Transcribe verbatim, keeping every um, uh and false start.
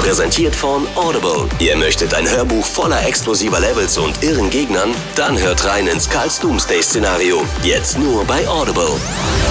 Präsentiert von Audible. Ihr möchtet ein Hörbuch voller explosiver Levels und irren Gegnern? Dann hört rein ins Karls Doomsday-Szenario. Jetzt nur bei Audible.